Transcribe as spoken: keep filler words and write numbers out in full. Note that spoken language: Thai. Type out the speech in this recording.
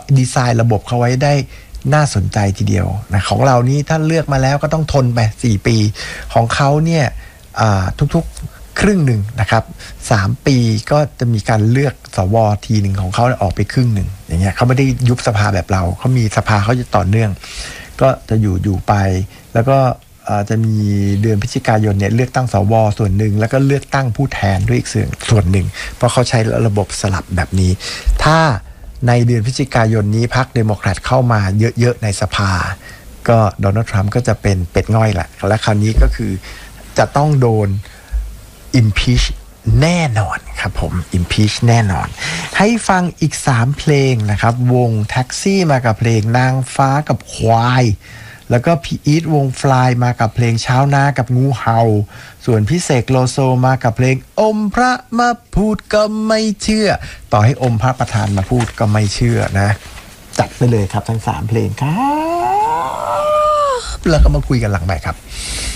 ดีไซน์ระบบเขาไว้ได้น่าสนใจทีเดียวนะของเรานี่ถ้าเลือกมาแล้วก็ต้องทนไปสี่ปีของเขาเนี่ยทุกๆครึ่งหนึ่งนะครับสามปีก็จะมีการเลือกสวทีหนึ่งของเขาออกไปครึ่งหนึ่งอย่างเงี้ยเขาไม่ได้ยุบสภาแบบเราเขามีสภาเขาจะต่อเนื่องก็จะอยู่อยู่ไปแล้วก็จะมีเดือนพฤศจิกายนเนี่ยเลือกตั้งสวส่วนหนึ่งแล้วก็เลือกตั้งผู้แทนด้วยอีกส่วนหนึ่งเพราะเขาใช้ระบบสลับแบบนี้ถ้าในเดือนพฤศจิกายนนี้พรรคเดโมแครตเข้ามาเยอะๆในสภาก็โดนัลด์ทรัมป์ก็จะเป็นเป็ดง่อยแหละและคราวนี้ก็คือจะต้องโดน impeach แน่นอนครับผม impeach แน่นอนให้ฟังอีกสามเพลงนะครับวงแท็กซี่มากับเพลงนางฟ้ากับควายแล้วก็พี่อีทวงฟลายมากับเพลงเช้านากับงูเห่าส่วนพี่เสกโลโซมากับเพลงอมพระมาพูดก็ไม่เชื่อต่อให้อมพระประธานมาพูดก็ไม่เชื่อนะจัดไปเลยครับทั้งสามเพลงครับแล้วก็มาคุยกันหลังใหม่ครับ